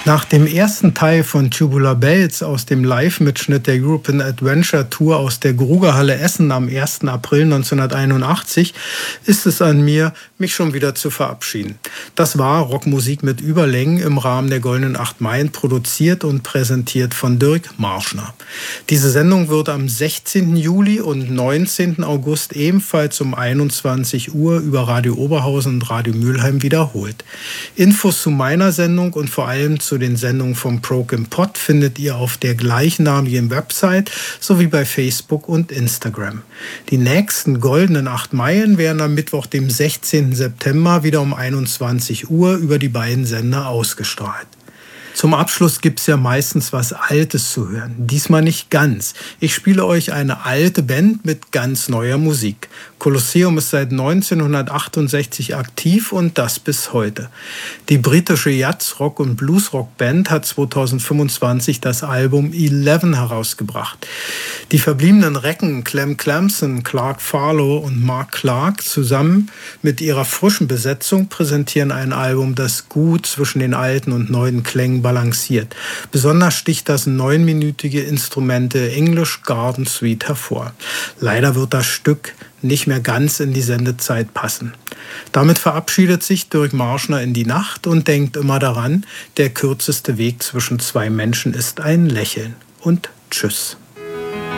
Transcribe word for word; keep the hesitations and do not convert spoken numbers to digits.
Nach dem ersten Teil von Tubular Bells aus dem Live-Mitschnitt der European Adventure Tour aus der Grugerhalle Essen am ersten April neunzehnhunderteinundachtzig ist es an mir, mich schon wieder zu verabschieden. Das war Rockmusik mit Überlängen im Rahmen der Goldenen Acht Meilen, produziert und präsentiert von Dirk Marschner. Diese Sendung wird am sechzehnten Juli und neunzehnten August ebenfalls um einundzwanzig Uhr über Radio Oberhausen und Radio Mülheim wiederholt. Infos zu meiner Sendung und vor allem zu den Sendungen vom Broken Pot findet ihr auf der gleichnamigen Website sowie bei Facebook und Instagram. Die nächsten Goldenen Acht Meilen werden am Mittwoch, dem sechzehnten September, wieder um einundzwanzig Uhr über die beiden Sender ausgestrahlt. Zum Abschluss gibt's ja meistens was Altes zu hören. Diesmal nicht ganz. Ich spiele euch eine alte Band mit ganz neuer Musik. Colosseum ist seit neunzehnhundertachtundsechzig aktiv und das bis heute. Die britische Jazz-, Rock- und Bluesrock-Band hat zweitausendfünfundzwanzig das Album Eleven herausgebracht. Die verbliebenen Recken Clem Clamson, Clark Farlow und Mark Clark zusammen mit ihrer frischen Besetzung präsentieren ein Album, das gut zwischen den alten und neuen Klängen balanciert. Besonders sticht das neunminütige Instrumente English Garden Suite hervor. Leider wird das Stück nicht mehr ganz in die Sendezeit passen. Damit verabschiedet sich Dirk Marschner in die Nacht und denkt immer daran, der kürzeste Weg zwischen zwei Menschen ist ein Lächeln. Und tschüss.